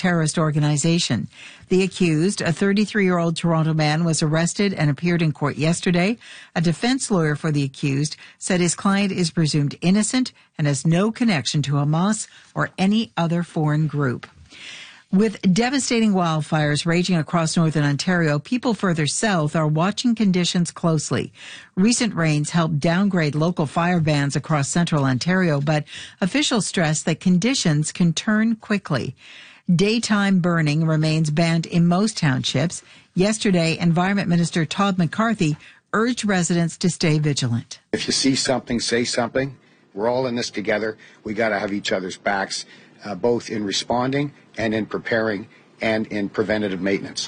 terrorist organization. The accused, a 33-year-old Toronto man, was arrested and appeared in court yesterday. A defense lawyer for the accused said his client is presumed innocent and has no connection to Hamas or any other foreign group. With devastating wildfires raging across northern Ontario, people further south are watching conditions closely. Recent rains helped downgrade local fire bans across central Ontario, but officials stress that conditions can turn quickly. Daytime burning remains banned in most townships. Yesterday, Environment Minister Todd McCarthy urged residents to stay vigilant. If you see something, say something. We're all in this together. We got to have each other's backs, both in responding and in preparing and in preventative maintenance.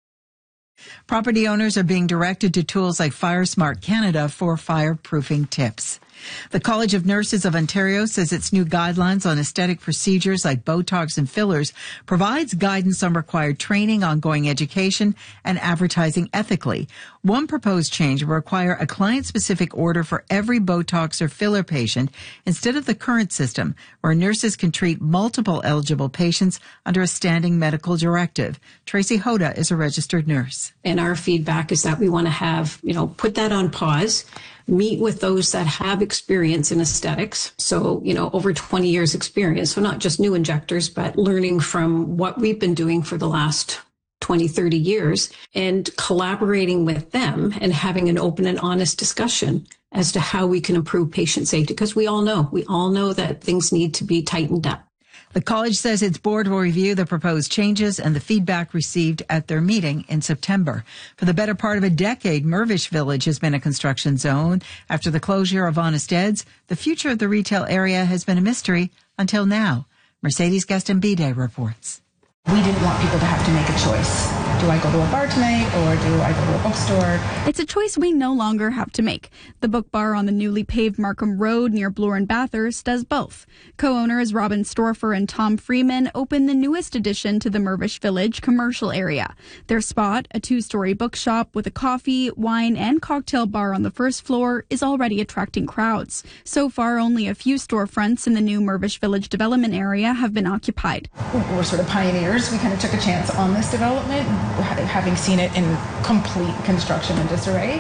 Property owners are being directed to tools like FireSmart Canada for fireproofing tips. The College of Nurses of Ontario says its new guidelines on aesthetic procedures like Botox and fillers provides guidance on required training, ongoing education, and advertising ethically. One proposed change will require a client-specific order for every Botox or filler patient instead of the current system, where nurses can treat multiple eligible patients under a standing medical directive. Tracy Hoda is a registered nurse. And our feedback is that we want to have, put that on pause, meet with those that have experience in aesthetics. So, over 20 years experience. So not just new injectors, but learning from what we've been doing for the last 20, 30 years and collaborating with them and having an open and honest discussion as to how we can improve patient safety. Because we all know that things need to be tightened up. The college says its board will review the proposed changes and the feedback received at their meeting in September. For the better part of a decade, Mirvish Village has been a construction zone. After the closure of Honest Ed's, the future of the retail area has been a mystery until now. Mercedes Gastambide reports. We didn't want people to have to make a choice. Do I go to a bar tonight or do I go to a bookstore? It's a choice we no longer have to make. The Book Bar on the newly paved Markham Road near Bloor and Bathurst does both. Co-owners Robin Storfer and Tom Freeman opened the newest addition to the Mirvish Village commercial area. Their spot, a 2-story bookshop with a coffee, wine, and cocktail bar on the first floor, is already attracting crowds. So far, only a few storefronts in the new Mirvish Village development area have been occupied. We're sort of pioneers. We kind of took a chance on this development, having seen it in complete construction and disarray.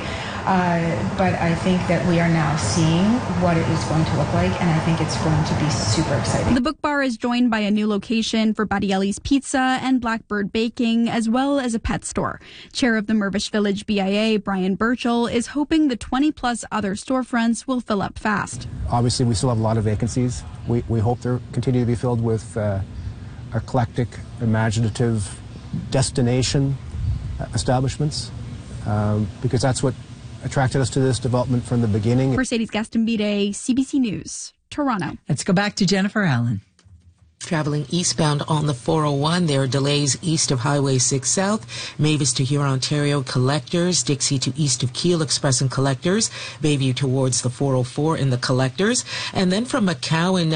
But I think that we are now seeing what it is going to look like, and I think it's going to be super exciting. The Book Bar is joined by a new location for Battielli's Pizza and Blackbird Baking, as well as a pet store. Chair of the Mirvish Village BIA, Brian Burchell, is hoping the 20-plus other storefronts will fill up fast. Obviously, we still have a lot of vacancies. We hope they'll continue to be filled with eclectic, imaginative destination establishments, because that's what attracted us to this development from the beginning. Mercedes Gastambide, CBC News, Toronto. Let's go back to Jennifer Allen. Traveling eastbound on the 401, there are delays east of Highway 6 South, Mavis to Huron, Ontario, Collectors, Dixie to east of Keele Express and Collectors, Bayview towards the 404 in the Collectors, and then from McCowan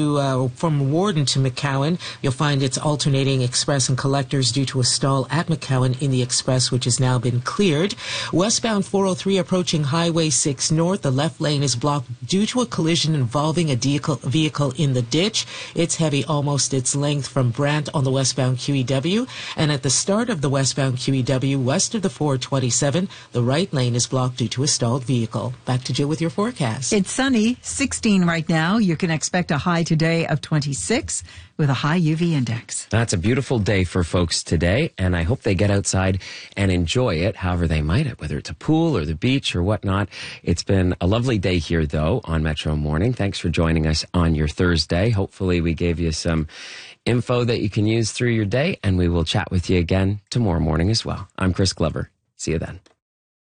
from Warden to McCowan, you'll find it's alternating Express and Collectors due to a stall at McCowan in the Express, which has now been cleared. Westbound 403 approaching Highway 6 North, the left lane is blocked due to a collision involving a vehicle in the ditch. It's heavy almost its length from Brant on the westbound QEW, and at the start of the westbound QEW west of the 427, the right lane is blocked due to a stalled vehicle. Back to Jill with your forecast. It's sunny, 16 right now. You can expect a high today of 26 with a high UV index. That's a beautiful day for folks today, and I hope they get outside and enjoy it however they might, whether it's a pool or the beach or whatnot. It's been a lovely day here, though, on Metro Morning. Thanks for joining us on your Thursday. Hopefully we gave you some info that you can use through your day, and we will chat with you again tomorrow morning as well. I'm Chris Glover. See you then.